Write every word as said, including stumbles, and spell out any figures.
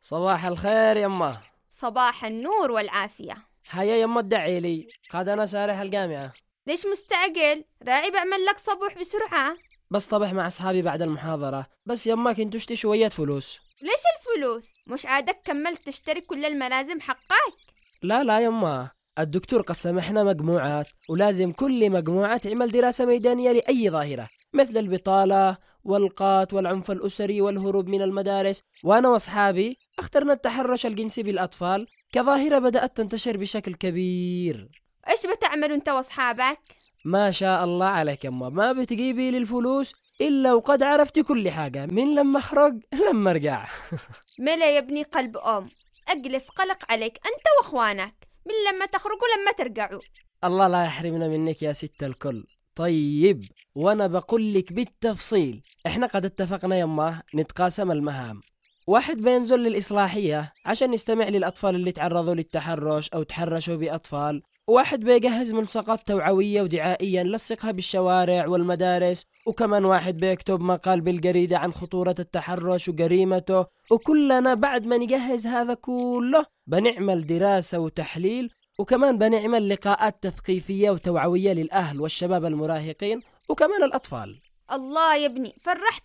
صباح الخير يمه. صباح النور والعافية. هيا يمه ادعي لي، قد أنا سارح الجامعة. ليش مستعجل؟ راعي بعمل لك صبوح بسرعة. بس طبح مع أصحابي بعد المحاضرة، بس يمه كنت اشتي شوية فلوس. ليش الفلوس؟ مش عادك كملت تشتري كل الملازم حقك؟ لا لا يمه، الدكتور قسم احنا مجموعات، ولازم كل مجموعة تعمل دراسة ميدانية لأي ظاهرة مثل البطالة والقات والعنف الأسري والهروب من المدارس، وأنا وأصحابي اخترنا التحرش الجنسي بالأطفال كظاهرة بدأت تنتشر بشكل كبير. ايش بتعملوا انت واصحابك؟ ما شاء الله عليك يما، ما بتجيبي لي الفلوس إلا وقد عرفتي كل حاجة من لما أخرج لما أرجع. ملا يا ابني قلب أم، أجلس قلق عليك أنت وأخوانك من لما تخرجوا لما ترجعوا. الله لا يحرمنا منك يا ست الكل. طيب وأنا بقول لك بالتفصيل، إحنا قد اتفقنا يما نتقاسم المهام. واحد بينزل للإصلاحية عشان يستمع للأطفال اللي تعرضوا للتحرش أو تحرشوا بأطفال، واحد بيجهز ملصقات توعوية ودعائية نلصقها بالشوارع والمدارس، وكمان واحد بيكتب مقال بالجريدة عن خطورة التحرش وجريمته. وكلنا بعد ما نجهز هذا كله بنعمل دراسة وتحليل، وكمان بنعمل لقاءات تثقيفية وتوعوية للأهل والشباب المراهقين وكمان الأطفال. الله يا ابني فرحت